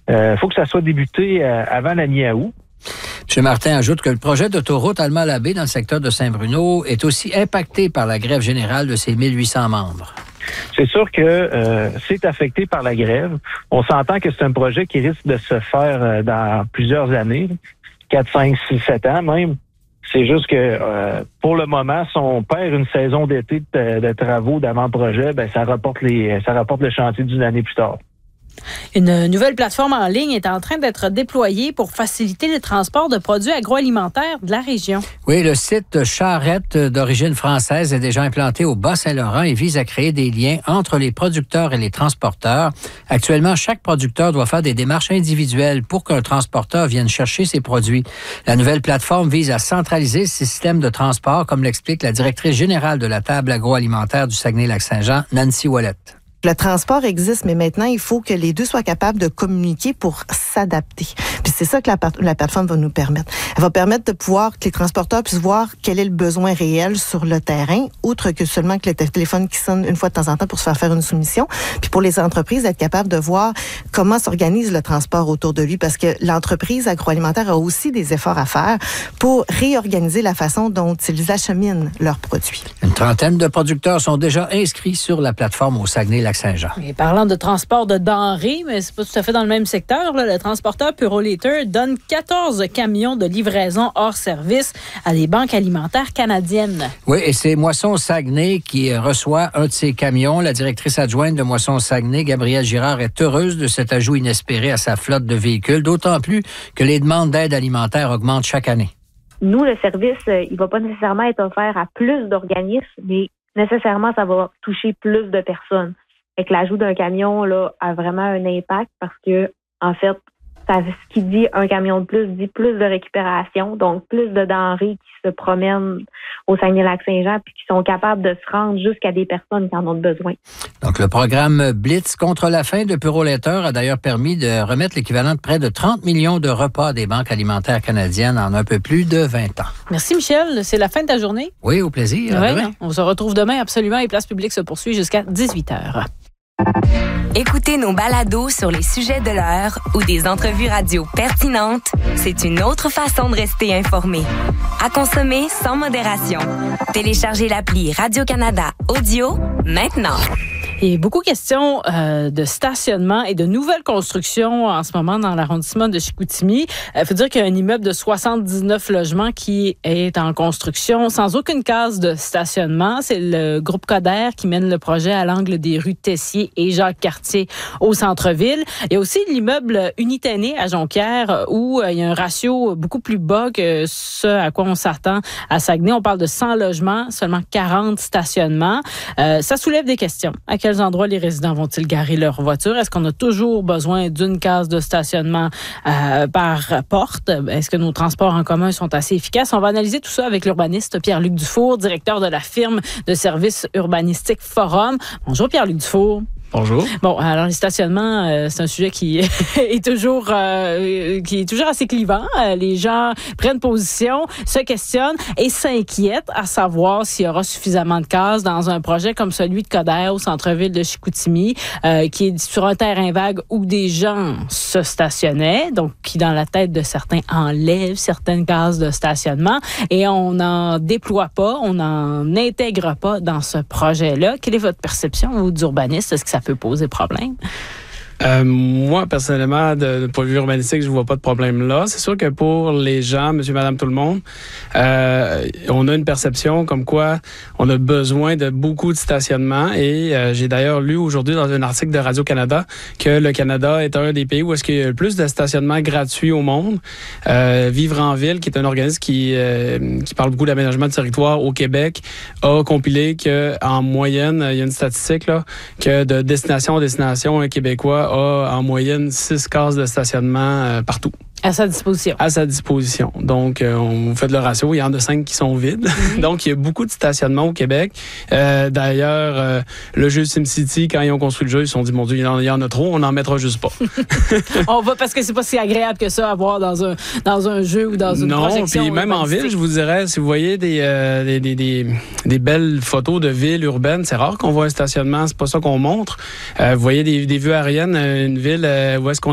faut que ça soit débuté avant la mi-août. M. Martin ajoute que le projet d'autoroute Alma-Labé dans le secteur de Saint-Bruno est aussi impacté par la grève générale de ses 1800 membres. C'est sûr que c'est affecté par la grève. On s'entend que c'est un projet qui risque de se faire dans plusieurs années, 4, 5, 6, 7 ans même. C'est juste que pour le moment, si on perd une saison d'été de travaux d'avant-projet, ça rapporte le chantier d'une année plus tard. Une nouvelle plateforme en ligne est en train d'être déployée pour faciliter le transport de produits agroalimentaires de la région. Oui, le site Charrette d'origine française est déjà implanté au Bas-Saint-Laurent et vise à créer des liens entre les producteurs et les transporteurs. Actuellement, chaque producteur doit faire des démarches individuelles pour qu'un transporteur vienne chercher ses produits. La nouvelle plateforme vise à centraliser le système de transport, comme l'explique la directrice générale de la table agroalimentaire du Saguenay-Lac-Saint-Jean, Nancy Ouellette. Le transport existe, mais maintenant, il faut que les deux soient capables de communiquer pour s'adapter. Puis c'est ça que la plateforme va nous permettre. Elle va permettre de pouvoir que les transporteurs puissent voir quel est le besoin réel sur le terrain, outre que seulement que le téléphone qui sonne une fois de temps en temps pour se faire une soumission. Puis pour les entreprises, être capable de voir comment s'organise le transport autour de lui, parce que l'entreprise agroalimentaire a aussi des efforts à faire pour réorganiser la façon dont ils acheminent leurs produits. Une trentaine de producteurs sont déjà inscrits sur la plateforme au Saguenay-Lac-Saint-Jean. Et parlant de transport de denrées, mais c'est pas tout à fait dans le même secteur, là, le transporteur Purolator donne 14 camions de livraison hors service à des banques alimentaires canadiennes. Oui, et c'est Moisson Saguenay qui reçoit un de ces camions. La directrice adjointe de Moisson Saguenay, Gabrielle Girard, est heureuse de cet ajout inespéré à sa flotte de véhicules, d'autant plus que les demandes d'aide alimentaire augmentent chaque année. Nous, le service, il va pas nécessairement être offert à plus d'organismes, mais nécessairement, ça va toucher plus de personnes. Fait que l'ajout d'un camion là a vraiment un impact parce que, en fait, ce qui dit un camion de plus dit plus de récupération, donc plus de denrées qui se promènent au Saguenay-Lac-Saint-Jean puis qui sont capables de se rendre jusqu'à des personnes qui en ont besoin. Donc, le programme Blitz contre la faim de Purolator a d'ailleurs permis de remettre l'équivalent de près de 30 millions de repas des banques alimentaires canadiennes en un peu plus de 20 ans. Merci, Michel. C'est la fin de ta journée. Oui, au plaisir. Oui, on se retrouve demain, absolument. Et Place publique se poursuit jusqu'à 18h. Écoutez nos balados sur les sujets de l'heure ou des entrevues radio pertinentes, c'est une autre façon de rester informé. À consommer sans modération. Téléchargez l'appli Radio-Canada Audio maintenant. Il y a beaucoup de questions de stationnement et de nouvelles constructions en ce moment dans l'arrondissement de Chicoutimi. Il faut dire qu'il y a un immeuble de 79 logements qui est en construction sans aucune case de stationnement. C'est le groupe Coder qui mène le projet à l'angle des rues Tessier et Jacques-Cartier au centre-ville. Il y a aussi l'immeuble Unitané à Jonquière où il y a un ratio beaucoup plus bas que ce à quoi on s'attend à Saguenay. On parle de 100 logements, seulement 40 stationnements. Ça soulève des questions. À quels endroits les résidents vont-ils garer leur voiture? Est-ce qu'on a toujours besoin d'une case de stationnement par porte? Est-ce que nos transports en commun sont assez efficaces? On va analyser tout ça avec l'urbaniste Pierre-Luc Dufour, directeur de la firme de services urbanistiques Forum. Bonjour Pierre-Luc Dufour. Bonjour. Bon, alors les stationnements, c'est un sujet qui est toujours assez clivant. Les gens prennent position, se questionnent et s'inquiètent à savoir s'il y aura suffisamment de cases dans un projet comme celui de Coder au centre-ville de Chicoutimi, qui est sur un terrain vague où des gens se stationnaient, donc qui dans la tête de certains enlèvent certaines cases de stationnement et on n'en déploie pas, on n'en intègre pas dans ce projet-là. Quelle est votre perception, vous, d'urbaniste? Est-ce que ça peut poser problème? Moi, personnellement, de point de vue urbanistique, je vois pas de problème là. C'est sûr que pour les gens, monsieur, madame, tout le monde, on a une perception comme quoi on a besoin de beaucoup de stationnement et j'ai d'ailleurs lu aujourd'hui dans un article de Radio-Canada que le Canada est un des pays où est-ce qu'il y a le plus de stationnement gratuit au monde. Vivre en ville, qui est un organisme qui parle beaucoup d'aménagement de territoire au Québec, a compilé que en moyenne, il y a une statistique là, que de destination en destination, un Québécois a en moyenne 6 cases de stationnement partout. À sa disposition. À sa disposition. Donc, on fait de le ratio. Il y en a 5 qui sont vides. Donc, il y a beaucoup de stationnement au Québec. D'ailleurs, le jeu SimCity, quand ils ont construit le jeu, ils se sont dit, mon Dieu, il y en a trop, on n'en mettra juste pas. On va, parce que c'est pas si agréable que ça à voir dans un jeu ou dans une projection. Non, puis même en ville, je vous dirais, si vous voyez des belles photos de villes urbaines, c'est rare qu'on voit un stationnement, c'est pas ça qu'on montre. Vous voyez des vues aériennes, une ville où est-ce qu'on